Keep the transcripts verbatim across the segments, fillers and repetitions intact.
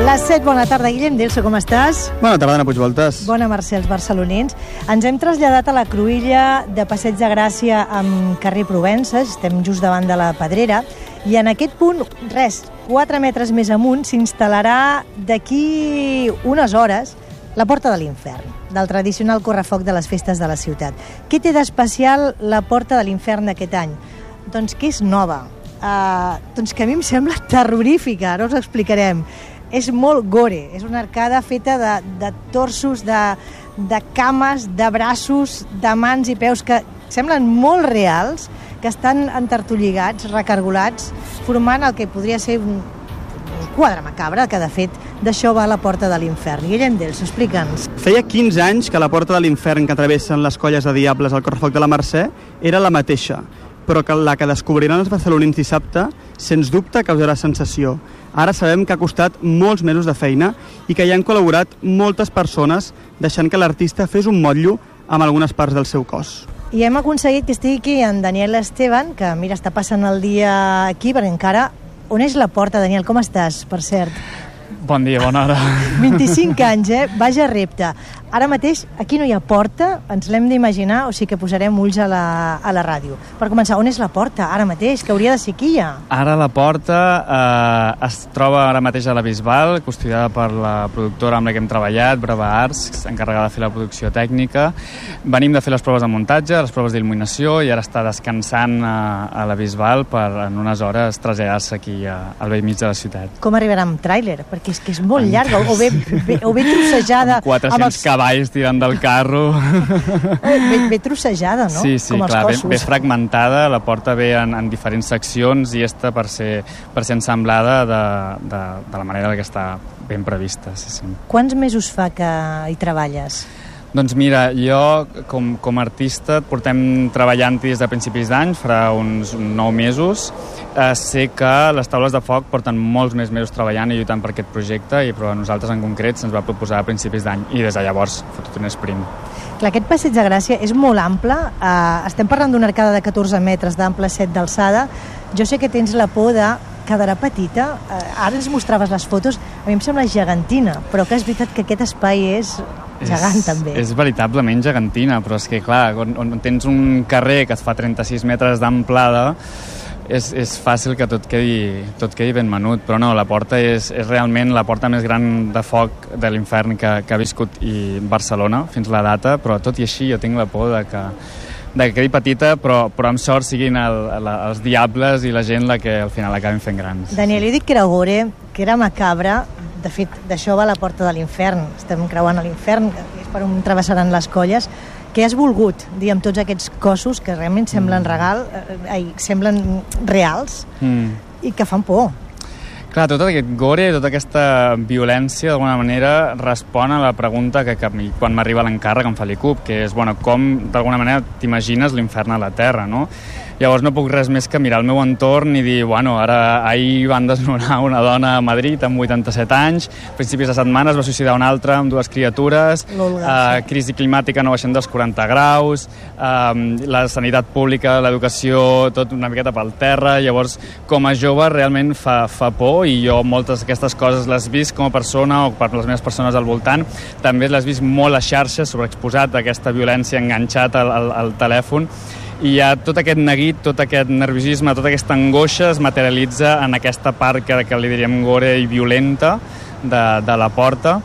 Les set, bona tarda, Guillem Delso, com estàs? Bona tarda, Anna Puigvoltes. Bona, Mercè, els barcelonins. Ens hem traslladat a la cruïlla de Passeig de Gràcia amb carrer Provences, estem just davant de la Pedrera, i en aquest punt, res, quatre metres més amunt, s'instal·larà d'aquí unes hores la Porta de l'Infern, del tradicional correfoc de les festes de la ciutat. Què té d'especial la Porta de l'Infern d'aquest any? Doncs que és nova. Uh, doncs que a mi em sembla terrorífica, ara us explicarem. És molt gore, és una arcada feta de, de torsos, de, de cames, de braços, de mans i peus que semblen molt reals, que estan entertolligats, recargolats, formant el que podria ser un, un quadre macabre, que de fet d'això va a la Porta de l'Infern. Guillem Delso, explica'ns. Feia quinze anys que la Porta de l'Infern que travessen les colles de diables al correfoc de la Mercè era la mateixa, però que la que descobriran els barcelonins dissabte, sens dubte, causarà sensació. Ara sabem que ha costat molts mesos de feina i que hi han col·laborat moltes persones, deixant que l'artista fes un motllo amb algunes parts del seu cos. I hem aconseguit que estigui aquí en Daniel Esteban, que mira, està passant el dia aquí, perquè encara... On és la Porta, Daniel? Com estàs, per cert? Bon dia, bona hora. vint-i-cinc anys, eh? Vaja repte. Ara mateix, aquí no hi ha porta, ens l'hem d'imaginar, o sigui que posarem ulls a la, a la ràdio. Per començar, on és la porta ara mateix? Que hauria de ser aquí ja. Ara la porta eh, es troba ara mateix a la Bisbal, custodiada per la productora amb la que hem treballat, Brava Arts, encarregada de fer la producció tècnica. Venim de fer les proves de muntatge, les proves d'il·luminació, i ara està descansant a, a la Bisbal per en unes hores traslladar-se aquí a, al vell mig de la ciutat. Com arribarà amb tràiler? Perquè és que és molt llarga, o bé, bé, o bé trossejada... Amb quatre-cents els... cavalls tirant del carro. Bé, bé trossejada, no? Sí, sí, com clar, els bé, bé fragmentada, la porta ve en, en diferents seccions i està per ser, per ser ensamblada de, de, de la manera que està ben prevista. Sí, sí. Quants mesos fa que hi treballes? Doncs mira, jo com, com a artista portem treballant des de principis d'any, farà uns nou mesos. Eh, sé que les taules de foc porten molts més mesos treballant i lluitant per aquest projecte, i però a nosaltres en concret se'ns va proposar a principis d'any i des de llavors fa tot un sprint. Clar, aquest Passeig de Gràcia és molt ample, eh, estem parlant d'una arcada de catorze metres d'ample, set d'alçada. Jo sé que tens la por de quedarà petita, eh, ara ens mostraves les fotos, a mi em sembla gegantina, però que és veritat que aquest espai és gegant és, també. És veritablement gegantina, però és que clar, on, on tens un carrer que et fa trenta-sis metres d'amplada, és, és fàcil que tot quedi, tot quedi ben menut, però no, la porta és, és realment la porta més gran de foc de l'infern que, que ha viscut i Barcelona fins la data, però tot i així jo tinc la por de que de que quedi petita, però, però amb sort siguin el, la, els diables i la gent la que al final acabin fent grans. Daniel, he dit que era gore, que era macabre. De fet, d'això va la Porta de l'Infern. Estem creuant a l'infern, és per on travessaran les colles. Què has volgut dir amb tots aquests cossos que realment semblen, regal, eh, ai, semblen reals mm. i que fan por? Clar, tot aquest gore, tota aquesta violència, d'alguna manera, respon a la pregunta que, que quan m'arriba l'encàrrec em fa l'I C U P, que és, bueno, com, d'alguna manera, t'imagines l'infern a la Terra, no? Llavors no puc res més que mirar el meu entorn i dir, bueno, ara ahir van desnonar una dona a Madrid amb vuitanta-set anys, a principis de setmana es va suïcidar una altra amb dues criatures, uh, crisi climàtica no baixant dels quaranta graus, uh, la sanitat pública, l'educació, tot una miqueta pel terra. Llavors, com a jove, realment fa, fa por, i jo moltes d'aquestes coses les he vist com a persona o per les meves persones al voltant. També les he vist molt a xarxes, sobreexposat a aquesta violència, enganxat al, al, al telèfon, i ja tot aquest neguit, tot aquest nerviosisme, tota aquesta angoixa es materialitza en aquesta part que, que li diríem gore i violenta de, de la porta.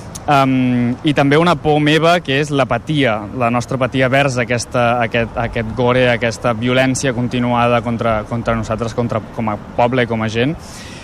Um, i també una por meva, que és l'apatia, la nostra apatia vers aquesta, aquest, aquest gore, aquesta violència continuada contra, contra nosaltres, contra, com a poble i com a gent.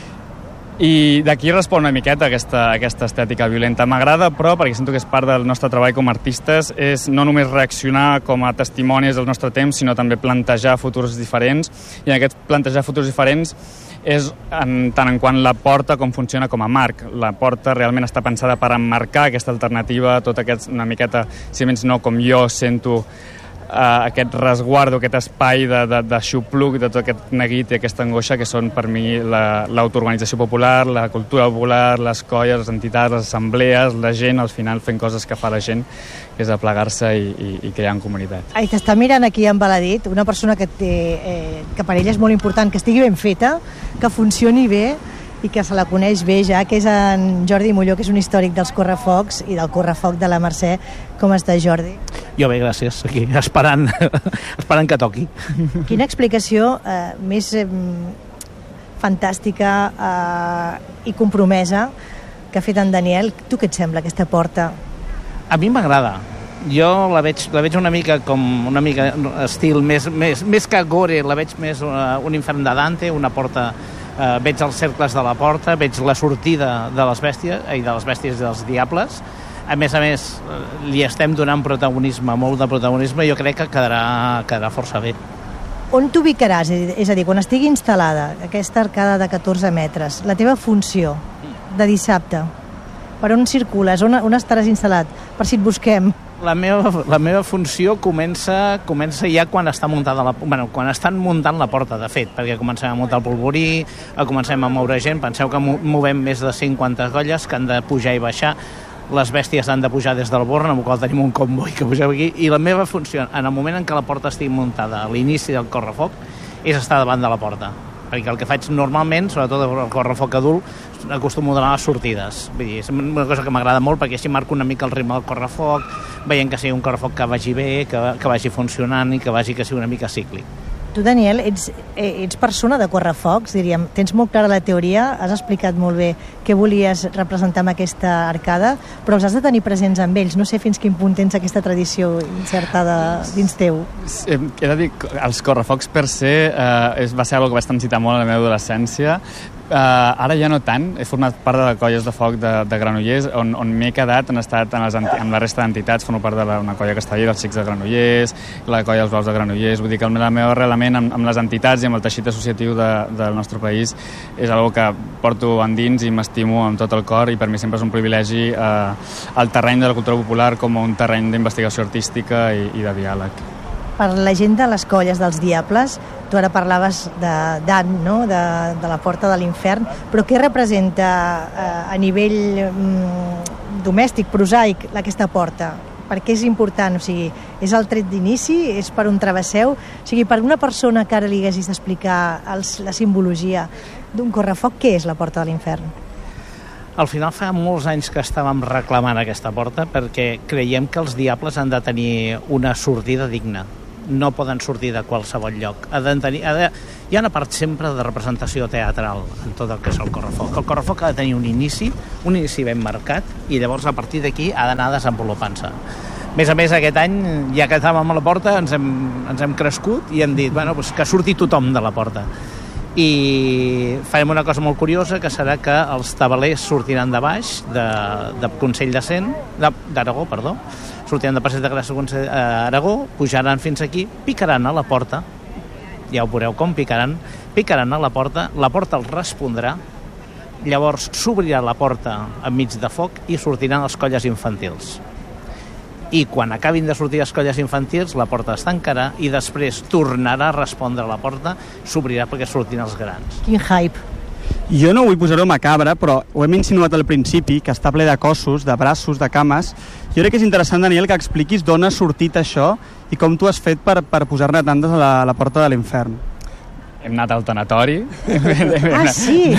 I d'aquí respon una miqueta aquesta, aquesta estètica violenta. M'agrada, però, perquè sento que és part del nostre treball com a artistes, és no només reaccionar com a testimonis del nostre temps, sinó també plantejar futurs diferents. I en aquest plantejar futurs diferents és en tant en quant la porta com funciona com a marc. La porta realment està pensada per emmarcar aquesta alternativa, tot aquest, una miqueta, si menys no, com jo sento Uh, aquest resguardo, aquest espai de, de, de xupluc, de tot aquest neguit i aquesta angoixa que són per mi l'autoorganització popular, la cultura popular, les colles, les entitats, les assemblees, la gent, al final fent coses que fa la gent, que és aplegar-se i, i, i crear en comunitat. Ai, t'està mirant aquí embaladit, una persona que, té, eh, que per ella és molt important que estigui ben feta, que funcioni bé, i que se la coneix bé ja, que és en Jordi Molló, que és un històric dels correfocs i del correfoc de la Mercè. Com està, Jordi? Jo bé, gràcies, aquí, esperant, esperant que toqui. Quina explicació eh, més eh, fantàstica eh, i compromesa que ha fet en Daniel. Tu què et sembla, aquesta porta? A mi m'agrada. Jo la veig, la veig una mica com una mica estil més, més, més que gore, la veig més una, un infern de Dante, una porta, eh, veig els cercles de la porta, veig la sortida de les bèsties, i de les bèsties i dels diables. A més a més, li estem donant protagonisme, molt de protagonisme, i jo crec que quedarà, quedarà força bé. On t'ubicaràs? És a dir, quan estigui instal·lada aquesta arcada de catorze metres, la teva funció de dissabte, per on circules? On, on estaràs instal·lat? Per si et busquem. La meva, la meva funció comença, comença ja quan està muntada la, bueno, quan estan muntant la porta, de fet, perquè comencem a muntar el polvorí, comencem a moure gent. Penseu que movem més de cinquanta colles que han de pujar i baixar. Les bèsties han de pujar des del Born, amb el qual tenim un comboi que pugeu aquí, i la meva funció, en el moment en què la porta estigui muntada a l'inici del correfoc, és estar davant de la porta. Perquè el que faig normalment, sobretot el correfoc adult, acostumo a donar les sortides. Vull dir, és una cosa que m'agrada molt, perquè així marco una mica el ritme del correfoc, veient que sigui un correfoc que vagi bé, que, que vagi funcionant i que vagi que sigui una mica cíclic. Tu, Daniel, ets, ets persona de correfocs, diríem. Tens molt clara la teoria, has explicat molt bé què volies representar amb aquesta arcada, però els has de tenir presents amb ells. No sé fins quin punt tens aquesta tradició insertada dins teu. He de dir, els correfocs per se eh, va ser una que vaig transitar molt a la meva adolescència. Uh, ara ja no tant, he format part de les colles de foc de, de Granollers, on, on m'he quedat, han estat en les, amb la resta d'entitats, formo part de la, una colla que està allà, dels Xics de Granollers, la colla dels Blaus de Granollers, vull dir que el, el meu arrelament amb, amb les entitats i amb el teixit associatiu de, del nostre país és una que porto endins i m'estimo amb tot el cor, i per mi sempre és un privilegi uh, el terreny de la cultura popular com un terreny d'investigació artística i, i de diàleg. Per la gent de les colles dels Diables, tu ara parlaves de Dan, no? de, de la porta de l'infern, però què representa eh, a nivell mm, domèstic, prosaic, aquesta porta? Per què és important? O sigui, és el tret d'inici? És per un travesseu? O sigui, per una persona que ara li haguessis d'explicar els, la simbologia d'un correfoc, què és la porta de l'infern? Al final fa molts anys que estàvem reclamant aquesta porta perquè creiem que els Diables han de tenir una sortida digna. No poden sortir de qualsevol lloc. Ha de tenir, ha de, hi ha una part sempre de representació teatral en tot el que és el correfoc. El correfoc ha de tenir un inici, un inici ben marcat, i llavors a partir d'aquí ha d'anar desenvolupant-se. A més a més, aquest any, ja que estàvem a la porta, ens hem, ens hem crescut i hem dit, bueno, doncs que surti tothom de la porta. I farem una cosa molt curiosa, que serà que els tabalers sortiran de baix, de, de Consell de Cent, d'Aragó, perdó, sortiran de Passeig de Gràcia a Aragó, pujaran fins aquí, picaran a la porta, ja ho veureu com picaran, picaran a la porta, la porta els respondrà, llavors s'obrirà la porta enmig de foc i sortiran les colles infantils. I quan acabin de sortir les colles infantils, la porta es tancarà i després tornarà a respondre a la porta, s'obrirà perquè sortin els grans. Quin hype! Jo no vull posar-ho macabre, però ho hem insinuat al principi, que està ple de cossos, de braços, de cames. Jo crec que és interessant, Daniel, que expliquis d'on ha sortit això i com tu has fet per, per posar-ne tantes a la, a la porta de l'infern. Hem anat al tanatori. Ah, sí?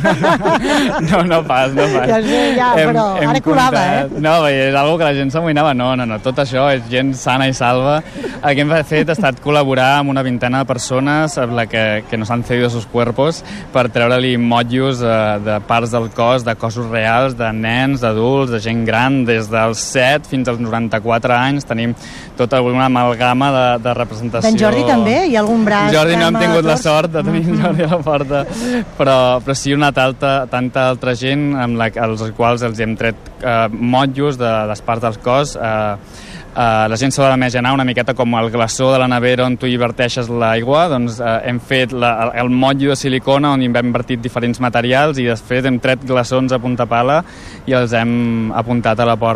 No, no pas, no pas. Ja sé, ja, hem, però hem ara colava, eh? No, és una que la gent s'amoïnava. No, no, no, tot això és gent sana i salva. El que hem fet ha estat col·laborar amb una vintena de persones amb la que, que nos han cedido sus cuerpos per treure-li motllos de, de parts del cos, de cossos reals, de nens, d'adults, de gent gran, des dels set fins als noranta-quatre anys. Tenim tota una amalgama de, de representació. D'en Jordi també? Hi ha algun braç? Jordi no hem tingut la sort de tenir en Jordi a la porta, però, però sí una tanta, tanta altra gent amb la, als quals els hem tret eh, motllos de les parts del cos. Eh, eh, la gent s'ha d'imaginar una miqueta com el glaçó de la nevera on tu hi verteixes l'aigua. Doncs eh, hem fet la, el motllo de silicona on hi hem invertit diferents materials i després hem tret glaçons a punta pala i els hem apuntat a la porta.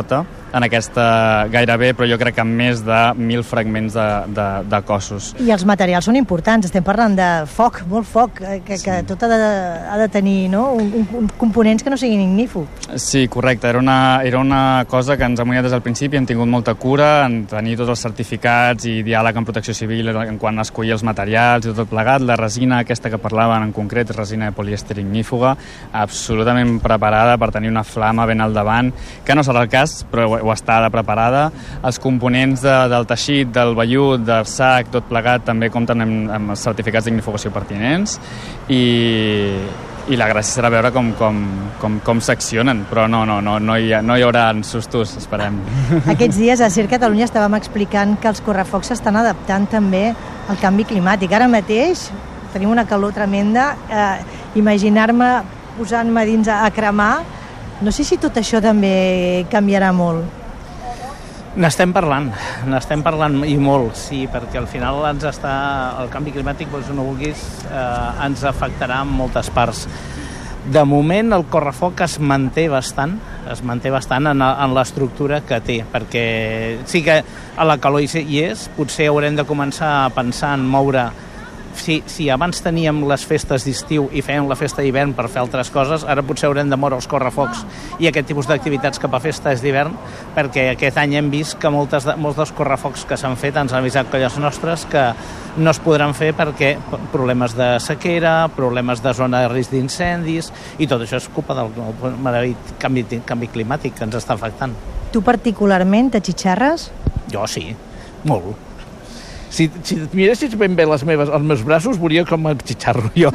en aquesta gairebé, però jo crec que més de mil fragments de, de, de cossos. I els materials són importants, estem parlant de foc, molt foc, que, sí. que tot ha de, ha de tenir, no? un, un, components que no siguin ignífugs. Sí, correcte, era una, era una cosa que ens ha mullat des del principi, hem tingut molta cura en tenir tots els certificats i diàleg amb Protecció Civil en quan a escollir els materials i tot plegat. La resina aquesta que parlaven en concret és resina de polièster ignífuga, absolutament preparada per tenir una flama ben al davant, que no serà el cas, però ho està de preparada. Els components de, del teixit, del vellut, del sac, tot plegat, també compten amb, amb els certificats d'ignifugació pertinents i, i la gràcia serà veure com, com, com, com s'accionen, però no, no, no, no, hi ha, no hi haurà sustos, esperem. Aquests dies a Circ Catalunya estàvem explicant que els correfocs s'estan adaptant també al canvi climàtic. Ara mateix tenim una calor tremenda, eh, imaginar-me posant-me dins a, a cremar, no sé si tot això també canviarà molt. N'estem parlant, n'estem parlant i molt, sí, perquè al final ens està, el canvi climàtic, vols o no vulguis, eh, ens afectarà en moltes parts. De moment el correfoc es manté bastant, es manté bastant en, en l'estructura que té, perquè sí que a la calor hi és, potser haurem de començar a pensar en moure. Si, si abans teníem les festes d'estiu i fèiem la festa d'hivern per fer altres coses, ara potser haurem de moure els correfocs i aquest tipus d'activitats cap a festes d'hivern, perquè aquest any hem vist que moltes de, molts dels correfocs que s'han fet ens han avisat colles nostres que no es podran fer perquè problemes de sequera, problemes de zona de risc d'incendis, i tot això és culpa del, del canvi, canvi climàtic que ens està afectant. Tu particularment te xitxarres? Jo sí, molt. Si, si et miressis ben bé les meves, els meus braços, veuria com em xitxarro jo.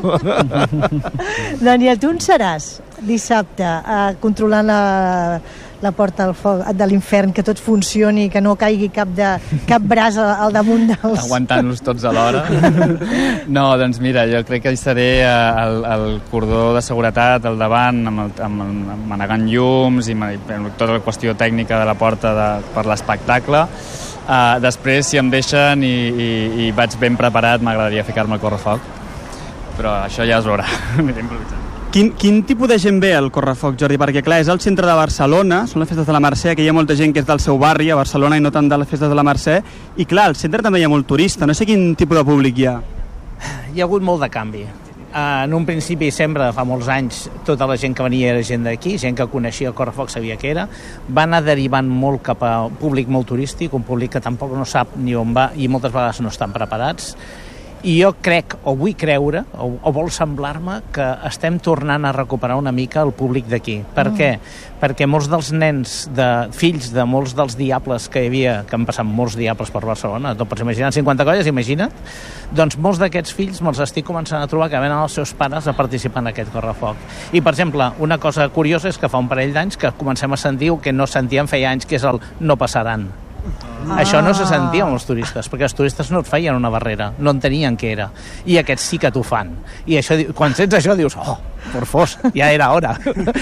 Daniel, tu on seràs dissabte eh, controlant la, la porta del foc, de l'infern, que tot funcioni, que no caigui cap, de, cap braç al damunt dels... Aguantant-los tots alhora. No, doncs mira, jo crec que hi seré al, al cordó de seguretat al davant, amb, el, amb, amb manegant llums i amb tota la qüestió tècnica de la porta de, per l'espectacle. Uh, després, si em deixen i, i, i vaig ben preparat, m'agradaria ficar-me al correfoc, però això ja es veurà. Quin, quin tipus de gent ve al correfoc, Jordi? Perquè, clar, és al centre de Barcelona, són les festes de la Mercè, que hi ha molta gent que és del seu barri, a Barcelona, i no tant de les festes de la Mercè, i clar, al centre també hi ha molt turista, no sé quin tipus de públic hi ha. Hi ha hagut molt de canvi. En un principi, sempre, fa molts anys, tota la gent que venia era gent d'aquí, gent que coneixia el correfoc sabia què era, va anar derivant molt cap a un públic molt turístic, un públic que tampoc no sap ni on va i moltes vegades no estan preparats. I jo crec, o vull creure, o, o vol semblar-me, que estem tornant a recuperar una mica el públic d'aquí. Per mm. què? Perquè molts dels nens, de fills de molts dels diables que hi havia, que han passat molts diables per Barcelona, tu pots imaginar cinquanta colles, imagina't, doncs molts d'aquests fills me'ls estic començant a trobar que venen els seus pares a participar en aquest correfoc. I, per exemple, una cosa curiosa és que fa un parell d'anys que comencem a sentir el que no sentíem feia anys, que és el no passaran. Ah. Això no se sentia amb els turistes, perquè els turistes no et feien una barrera, no entenien què era, i aquests sí que t'ho fan. I això, quan sents això dius, oh, por fos, ja era hora.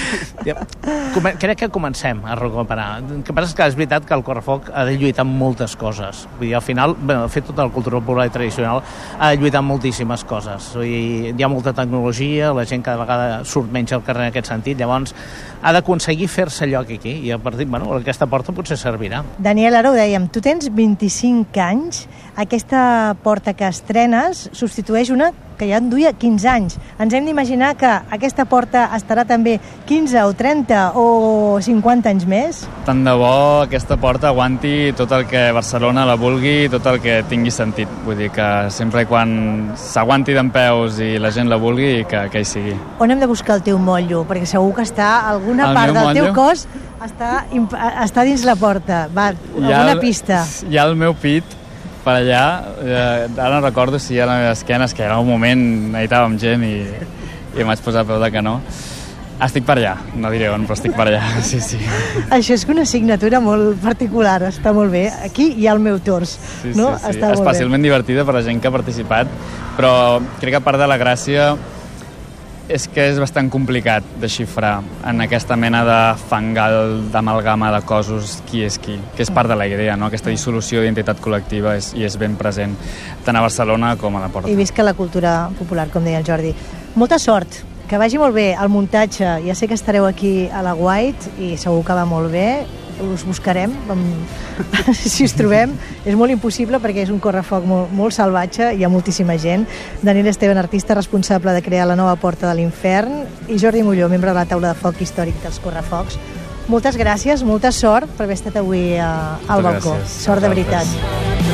Crec que comencem a recuperar. El que passa és que és veritat que el correfoc ha de lluitar amb moltes coses. Vull dir, al final, bé, de fet, tota la cultura popular i tradicional ha de lluitar amb moltíssimes coses. Vull dir, hi ha molta tecnologia, la gent cada vegada surt menys al carrer en aquest sentit, llavors ha d'aconseguir fer-se lloc aquí, i a partir, bueno, aquesta porta potser servirà. Daniel, ara ho dèiem, tu tens vint-i-cinc anys, aquesta porta que estrenes substitueix una que ja en duia quinze anys. Ens hem d'imaginar que aquesta porta estarà també quinze o trenta o cinquanta anys més? Tant de bo aquesta porta aguanti tot el que Barcelona la vulgui, tot el que tingui sentit. Vull dir que sempre i quan s'aguanti d'empeus i la gent la vulgui, que, que hi sigui. On hem de buscar el teu motllo? Perquè segur que està alguna el part del motllo? teu cos està, està dins la porta. Va, alguna el, pista. Hi ha el meu pit per allà, eh, ara no recordo si hi ha la meva esquena, és que en un moment necessitàvem gent i, i em vaig posar a peu de canó. Estic per allà, no diré on, però estic per allà, sí, sí. Això és una signatura molt particular, està molt bé. Aquí hi ha el meu tors, sí, no? Sí, sí. Està especialment divertida per la gent que ha participat, però crec que part de la gràcia és que és bastant complicat de xifrar en aquesta mena de fangal, d'amalgama de cossos, qui és qui, que és part de la idea, no? Aquesta dissolució d'identitat col·lectiva és, i és ben present tant a Barcelona com a la Porta. I visca la cultura popular, com deia el Jordi. Molta sort, que vagi molt bé el muntatge. Ja sé que estareu aquí a la White i segur que va molt bé. us buscarem, si us trobem. És molt impossible perquè és un correfoc molt, molt salvatge, hi ha moltíssima gent. Daniel Esteban, artista responsable de crear la nova Porta de l'Infern, i Jordi Molló, membre de la taula de foc històric dels correfocs. Moltes gràcies, molta sort per haver estat avui a, al balcó. Sort de veritat.